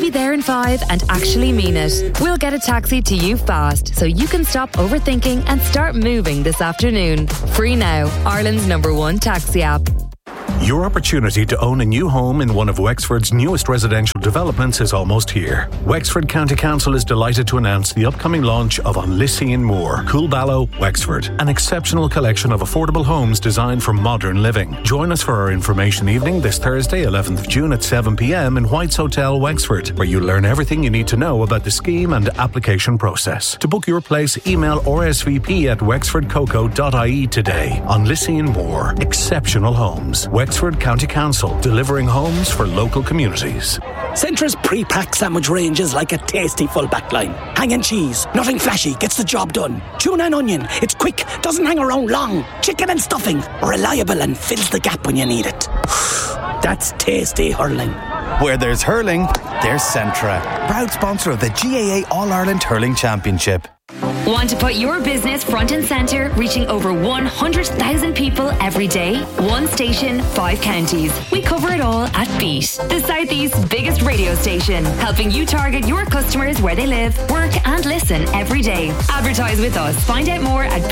be there in 5 and actually mean it. We'll get a taxi to you fast so you can stop overthinking and start moving this afternoon. Free now, Ireland's #1 taxi app. Your opportunity to own a new home in one of Wexford's newest residential developments is almost here. Wexford County Council is delighted to announce the upcoming launch of On Lissie and Moor, Coolballow, Wexford, an exceptional collection of affordable homes designed for modern living. Join us for our information evening this Thursday, 11th of June at 7 p.m. in White's Hotel, Wexford, where you'll learn everything you need to know about the scheme and application process. To book your place, email rsvp@wexfordcoco.ie today. On Lissie and Moor, exceptional homes. Wexford County Council, delivering homes for local communities. Centra's pre-packed sandwich range is like a tasty full back line. Hang and cheese, nothing flashy, gets the job done. Tuna and onion, it's quick, doesn't hang around long. Chicken and stuffing, reliable and fills the gap when you need it. That's tasty hurling. Where there's hurling, there's Centra, proud sponsor of the GAA All-Ireland Hurling Championship. Want to put your business front and centre, reaching over 100,000 people every day? One station, 5 counties. We cover it all at Beat, the Southeast's biggest radio station, helping you target your customers where they live, work and listen every day. Advertise with us. Find out more at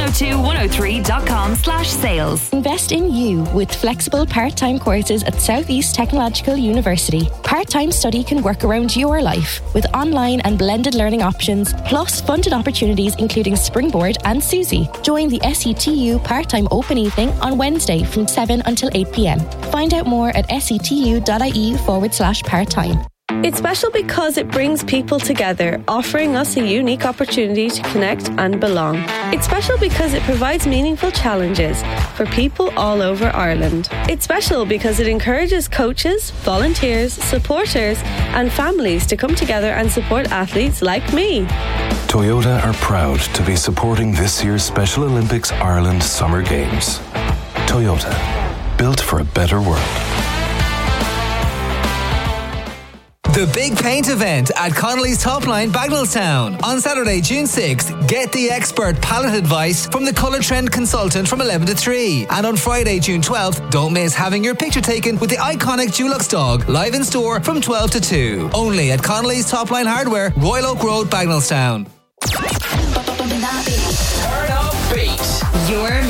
beat102103.com/sales. Invest in you with flexible part-time courses at Southeast Technological University. Part-time study can work around your life with online and blended learning options, plus funded opportunities including Springboard and Susie. Join the SETU part-time open evening on Wednesday from 7 until 8 p.m. Find out more at setu.ie/part-time. It's special because it brings people together, offering us a unique opportunity to connect and belong. It's special because it provides meaningful challenges for people all over Ireland. It's special because it encourages coaches, volunteers, supporters and families to come together and support athletes like me. Toyota are proud to be supporting this year's Special Olympics Ireland Summer Games. Toyota, built for a better world. The Big Paint event at Connolly's Topline, Bagnallstown. On Saturday, June 6th, get the expert palette advice from the Colour Trend consultant from 11 to 3. And on Friday, June 12th, don't miss having your picture taken with the iconic Dulux dog, live in store from 12 to 2. Only at Connolly's Topline Hardware, Royal Oak Road, Bagnallstown. Turn up beat. Your